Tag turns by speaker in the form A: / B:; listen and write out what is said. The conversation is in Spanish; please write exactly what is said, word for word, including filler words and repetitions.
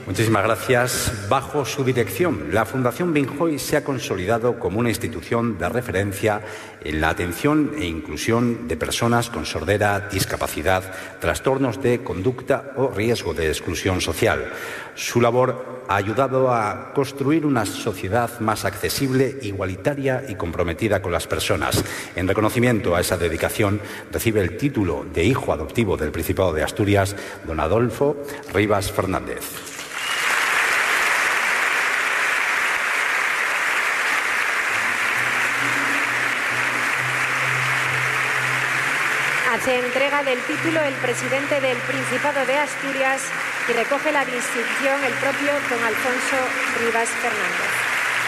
A: Muchísimas gracias. Bajo su dirección, la Fundación Binjoy se ha consolidado como una institución de referencia en la atención e inclusión de personas con sordera, discapacidad, trastornos de conducta o riesgo de exclusión social. Su labor ha ayudado a construir una sociedad más accesible, igualitaria y comprometida con las personas. En reconocimiento a esa dedicación, recibe el título de Hijo Adoptivo del Principado de Asturias, don Adolfo Rivas Fernández.
B: Hace entrega del título el presidente del Principado de Asturias y recoge la distinción el propio don Alfonso Rivas Fernández.